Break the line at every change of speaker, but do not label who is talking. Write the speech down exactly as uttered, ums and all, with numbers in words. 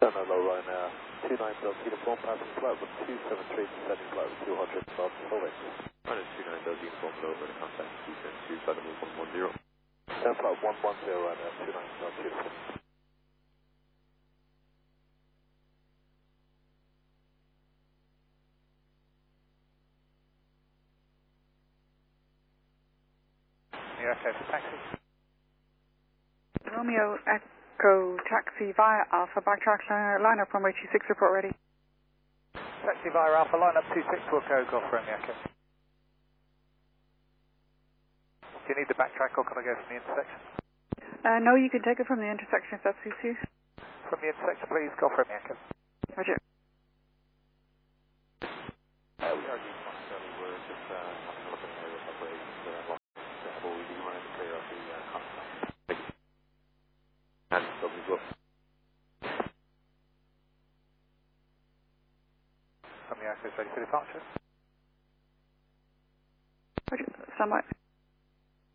Center low right now. two nine Delta Uniform, passing flight with two seven three, descending flight with two hundred knots, forward.
Running two nine Delta Uniform low, over to contact two seven two, flight move one one zero.
Ten flight one one zero right now, two nine Delta Uniform.
Yeah, okay, taxi.
Romeo Echo taxi via Alpha, backtrack uh, line up runway two six, report ready.
Taxi via Alpha, line up two six, we'll go, go for Romeo Echo. Do you need the backtrack or can I go from the intersection?
Uh, no, you can take it from the intersection if that suits you.
From the intersection, please, go for Romeo Echo.
Roger.
Uh, we are doing one seven, we're just uh, having a look at the aerial operations for that one. Therefore, we do want to clear off the uh, contact. And so we go.
Romeo Echo is ready for departure.
Roger. Stand by.